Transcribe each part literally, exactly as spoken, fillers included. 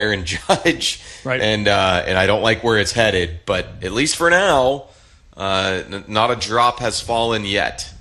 Aaron Judge, right. and uh, and I don't like where it's headed. But at least for now, uh, n- not a drop has fallen yet.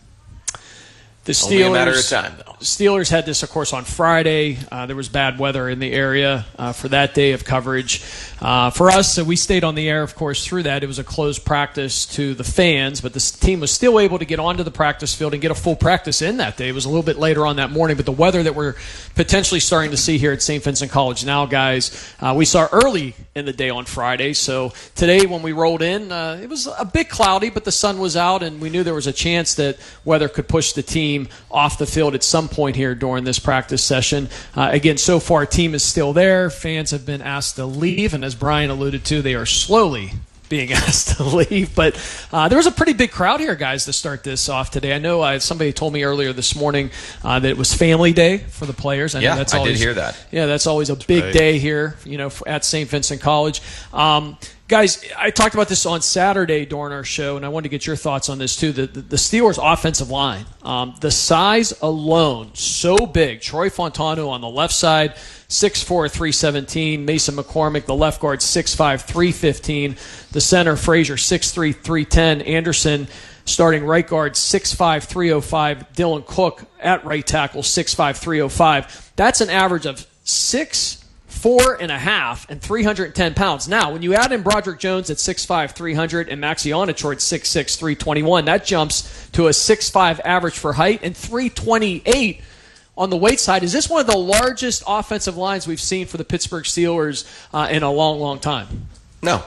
The Steelers, Only a matter of time, though. Steelers had this, of course, on Friday. Uh, there was bad weather in the area uh, for that day of coverage. Uh, for us, so we stayed on the air, of course, through that. It was a closed practice to the fans, but the team was still able to get onto the practice field and get a full practice in that day. It was a little bit later on that morning, but the weather that we're potentially starting to see here at Saint Vincent College now, guys, uh, we saw early in the day on Friday. So today when we rolled in, uh, it was a bit cloudy, but the sun was out, and we knew there was a chance that weather could push the team off the field at some point here during this practice session. Uh, again, so far, team is still there. Fans have been asked to leave, and as Brian alluded to, they are slowly being asked to leave. But uh, there was a pretty big crowd here, guys, to start this off today. I know uh, somebody told me earlier this morning uh, that it was family day for the players. I yeah, know that's I always, did hear that. Yeah, that's always a big great. day here, you know, at Saint Vincent College. Um, Guys, I talked about this on Saturday during our show, and I wanted to get your thoughts on this too. The, the, the Steelers' offensive line, um, the size alone, so big. Troy Fontano on the left side, six four, three seventeen. Mason McCormick, the left guard, six five, three fifteen. The center, Frazier, six three, three ten. Anderson, starting right guard, six five, three oh five. Dylan Cook at right tackle, six five, three oh five. That's an average of six Four and a half and three hundred ten pounds. Now, when you add in Broderick Jones at six five, three hundred and Maxi Onachor at six six, three twenty-one, that jumps to a six five average for height and three twenty-eight on the weight side. Is this one of the largest offensive lines we've seen for the Pittsburgh Steelers uh, in a long, long time? No.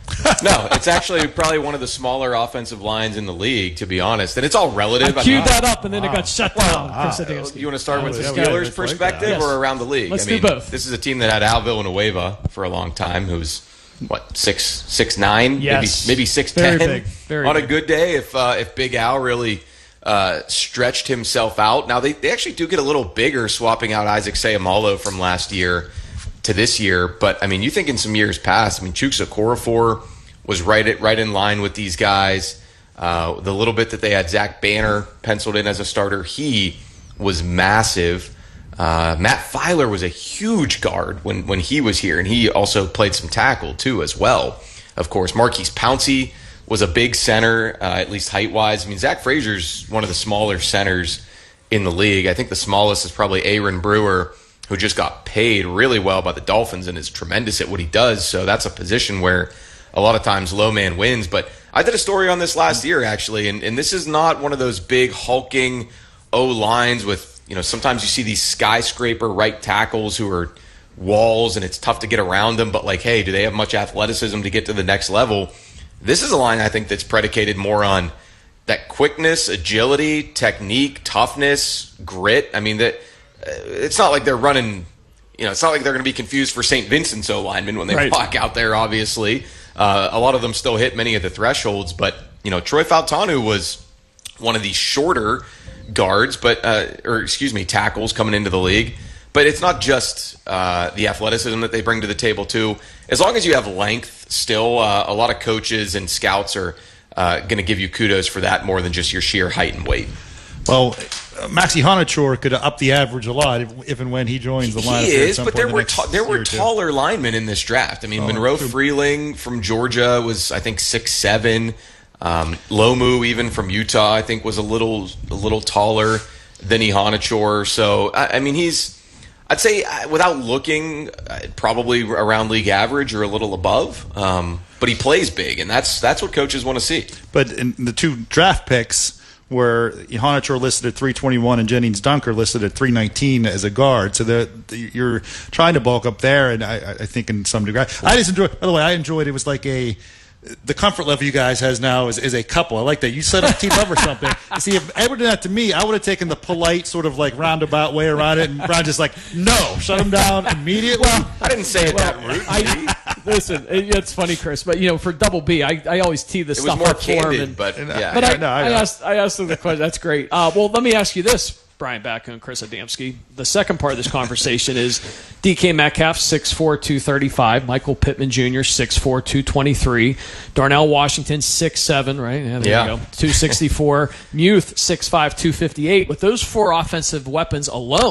No, it's actually probably one of the smaller offensive lines in the league, to be honest. And it's all relative. I queued that up, and then wow. it got shut down. Wow. You want to start with the was- Steelers' yeah, perspective like or around the league? Let's I mean, do both. This is a team that had Al Villanueva for a long time, who's, what, six, six nine? Yes. Maybe, maybe six ten? Very big. Very On big. a good day, if uh, if Big Al really uh, stretched himself out. Now, they, they actually do get a little bigger, swapping out Isaac Sayamalo from last year to this year. But, I mean, you think in some years past, I mean, Chuks Okorafor was right at, right in line with these guys. Uh, the little bit that they had Zach Banner penciled in as a starter, he was massive. Uh, Matt Filer was a huge guard when, when he was here, and he also played some tackle too as well. Of course, Marquise Pouncey was a big center, uh, at least height-wise. I mean, Zach Frazier's one of the smaller centers in the league. I think the smallest is probably Aaron Brewer, who just got paid really well by the Dolphins and is tremendous at what he does. So that's a position where a lot of times low man wins. But I did a story on this last year, actually, and, and this is not one of those big hulking O-lines with, you know, sometimes you see these skyscraper right tackles who are walls and it's tough to get around them, but like, hey, do they have much athleticism to get to the next level? This is a line, I think, that's predicated more on that quickness, agility, technique, toughness, grit. I mean, that uh, it's not like they're running, you know, it's not like they're going to be confused for Saint Vincent's O-linemen when they right. walk out there, obviously. Uh, a lot of them still hit many of the thresholds, but, you know, Troy Fautanu was one of the shorter guards, but uh, or excuse me, tackles coming into the league. But it's not just uh, the athleticism that they bring to the table, too. As long as you have length still, uh, a lot of coaches and scouts are uh, going to give you kudos for that more than just your sheer height and weight. Well, uh, Maxi Onachor could up the average a lot if, if and when he joins the lineup. He here at is, some but point there in were the next ta- there year were or two. taller linemen in this draft. I mean, Oh, Monroe true. Freeling from Georgia was, I think, six seven. Um, Lomu, even from Utah, I think was a little a little taller than Onachor. So, I, I mean, he's, I'd say, uh, without looking, uh, probably around league average or a little above. Um, but he plays big, and that's that's what coaches want to see. But in the two draft picks where Onachor listed at three twenty-one and Jennings Dunker listed at three nineteen as a guard. So the, the, you're trying to bulk up there, and I, I think in some degree. I just enjoyed, by the way, I enjoyed it was like a, the comfort level you guys has now is, is a couple. I like that. You set up team up or something. See, if Edward did that to me, I would have taken the polite sort of like roundabout way around it, and Brown just like, no, shut him down immediately. I didn't say it Well, that rude. I, listen, it, it's funny, Chris, but you know, for Double B, I, I always tee this It was stuff more up for him. candid, And, but yeah. but I, I know, I I know. asked, I asked him the question. That's great. Uh, well, let me ask you this, Brian Backer and Chris Adamski. The second part of this conversation is D K Metcalf, six four, two thirty-five. Michael Pittman Junior, six four, two twenty-three. Darnell Washington, six seven, right? Yeah, there Yeah. you go. two sixty-four. Muth, six five, two fifty-eight. With those four offensive weapons alone,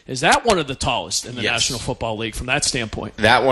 Is that one of the tallest in the Yes. National Football League from that standpoint? That one